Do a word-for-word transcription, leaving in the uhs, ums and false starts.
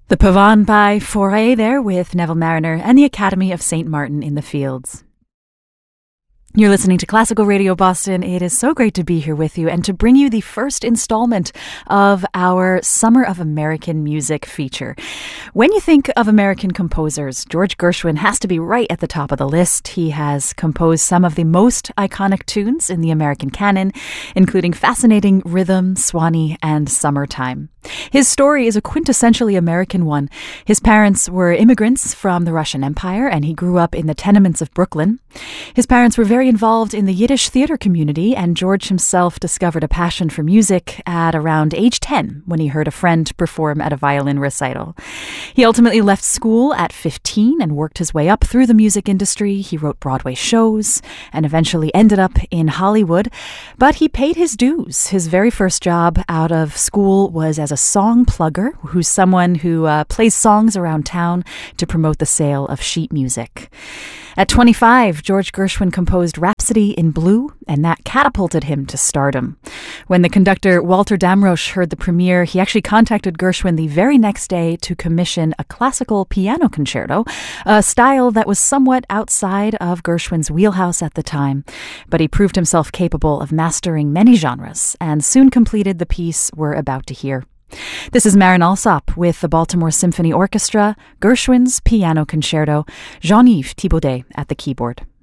The Pavan by Fauré there with Neville Mariner and the Academy of Saint Martin in the Fields. You're listening to Classical Radio Boston. It is so great to be here with you and to bring you the first installment of our Summer of American Music feature. When you think of American composers, George Gershwin has to be right at the top of the list. He has composed some of the most iconic tunes in the American canon, including fascinating Rhythm, Swanee, and Summertime. His story is a quintessentially American one. His parents were immigrants from the Russian Empire, and he grew up in the tenements of Brooklyn. His parents were very involved in the Yiddish theater community, and George himself discovered a passion for music at around age ten when he heard a friend perform at a violin recital. He ultimately left school at fifteen and worked his way up through the music industry. He wrote Broadway shows and eventually ended up in Hollywood, but he paid his dues. His very first job out of school was as a song plugger, who's someone who uh, plays songs around town to promote the sale of sheet music. At twenty-five, George Gershwin composed Rhapsody in Blue, and that catapulted him to stardom. When the conductor Walter Damrosch heard the premiere, he actually contacted Gershwin the very next day to commission a classical piano concerto, a style that was somewhat outside of Gershwin's wheelhouse at the time. But he proved himself capable of mastering many genres, and soon completed the piece we're about to hear. This is Marin Alsop with the Baltimore Symphony Orchestra, Gershwin's Piano Concerto, Jean-Yves Thibaudet at the keyboard.